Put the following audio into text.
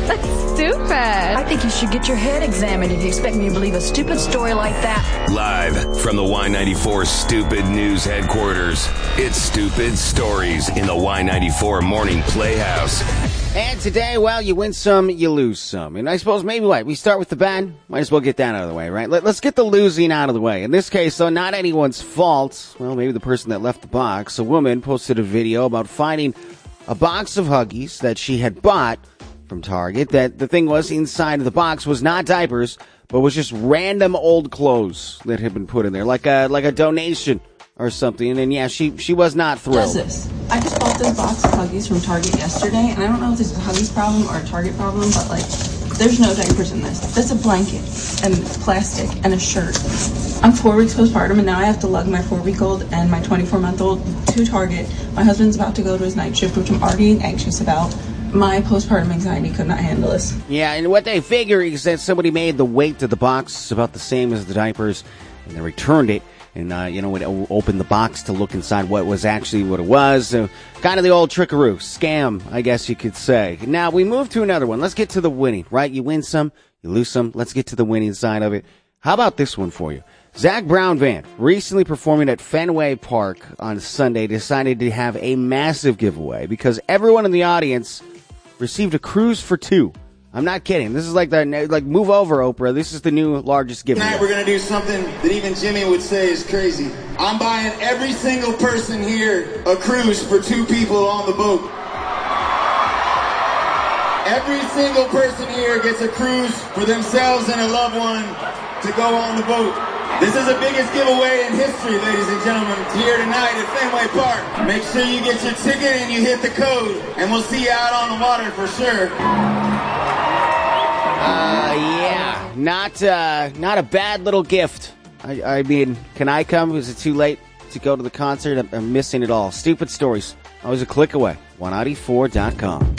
That's stupid. I think you should get your head examined if you expect me to believe a stupid story like that. Live from the Y94 Stupid News headquarters, it's Stupid Stories in the Y94 Morning Playhouse. And today, well, you win some, you lose some. And I suppose maybe we start with the bad? Might as well get that out of the way, right? Let's get the losing out of the way. In this case, though, not anyone's fault. Well, maybe the person that left the box. A woman posted a video about finding a box of Huggies that she had bought from Target. That the thing was, inside of the box was not diapers, but was just random old clothes that had been put in there, like a donation or something. And yeah, she was not thrilled. What's this? I just bought this box of Huggies from Target yesterday, and I don't know if this is a Huggies problem or a Target problem, but there's no diapers in this. That's a blanket and plastic and a shirt. I'm 4 weeks postpartum, and now I have to lug my 4-week-old and my 24-month-old to Target. My husband's about to go to his night shift, which I'm already anxious about. My postpartum anxiety could not handle this. Yeah, and what they figure is that somebody made the weight of the box about the same as the diapers, and they returned it. And, would open the box to look inside what was actually what it was. Kind of the old trickaroo. Scam, I guess you could say. Now, we move to another one. Let's get to the winning, right? You win some, you lose some. Let's get to the winning side of it. How about this one for you? Zach Brown Band, recently performing at Fenway Park on Sunday, decided to have a massive giveaway because everyone in the audience received a cruise for two. I'm not kidding. This is like move over, Oprah. This is the new largest giveaway. Tonight we're going to do something that even Jimmy would say is crazy. I'm buying every single person here a cruise for two people on the boat. Every single person here gets a cruise for themselves and a loved one to go on the boat. This is the biggest giveaway in history, ladies and gentlemen. Here tonight at Fenway Park. Make sure you get your ticket and you hit the code, and we'll see you out on the water for sure. Yeah, not a bad little gift. I mean, can I come? Is it too late to go to the concert? I'm missing it all. Stupid Stories. Always a click away. 194.com.